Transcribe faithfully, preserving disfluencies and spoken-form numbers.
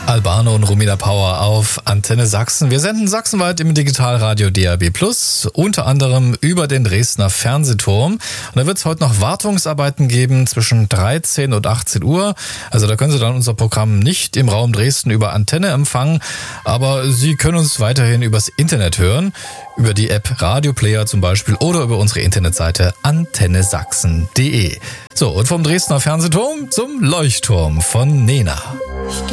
Albano und Romina Power auf Antenne Sachsen. Wir senden sachsenweit im Digitalradio D A B plus, unter anderem über den Dresdner Fernsehturm. Und da wird es heute noch Wartungsarbeiten geben zwischen dreizehn und achtzehn Uhr. Also da können Sie dann unser Programm nicht im Raum Dresden über Antenne empfangen, aber Sie können uns weiterhin übers Internet hören, über die App Radio Player zum Beispiel oder über unsere Internetseite antenne sachsen punkt de. So, und vom Dresdner Fernsehturm zum Leuchtturm von Nena.